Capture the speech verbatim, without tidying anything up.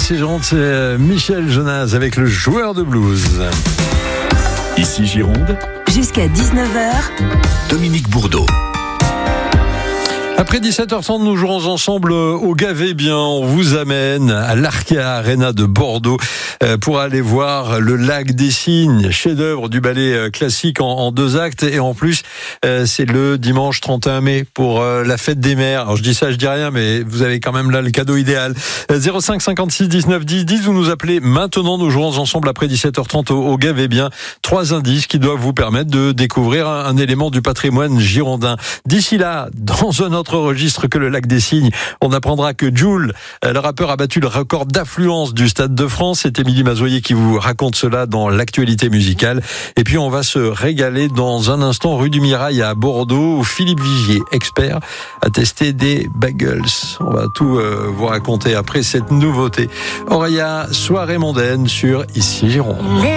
Ici Gironde, c'est Michel Jonas avec le joueur de blues. Ici Gironde, jusqu'à dix-neuf heures, Dominique Bourdeau. Après dix-sept heures trente, nous jouerons ensemble au Gavet Bien. On vous amène à l'Arkea Arena de Bordeaux pour aller voir le Lac des Cygnes, chef-d'œuvre du ballet classique en, en deux actes. Et en plus, c'est le dimanche trente et un mai pour la fête des mères. Alors je dis ça, je dis rien, mais vous avez quand même là le cadeau idéal. zéro cinq cinquante-six dix-neuf dix dix, vous nous appelez maintenant. Nous jouerons ensemble après dix-sept heures trente au, au Gavet Bien. Trois indices qui doivent vous permettre de découvrir un, un élément du patrimoine girondin. D'ici là, dans un autre registre que le Lac des Cygnes, on apprendra que Jul, le rappeur, a battu le record d'affluence du Stade de France. C'est Émilie Mazoyer qui vous raconte cela dans l'actualité musicale. Et puis on va se régaler dans un instant rue du Mirail à Bordeaux, où Philippe Vigier, expert, a testé des bagels. On va tout euh, vous raconter après cette nouveauté. Aurélia, soirée mondaine sur Ici Gironde.